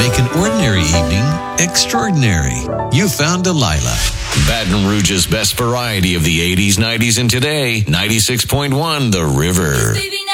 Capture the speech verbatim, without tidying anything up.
make an ordinary evening extraordinary. You found Delilah. Baton Rouge's best variety of the eighties, nineties, and today. ninety-six point one The River.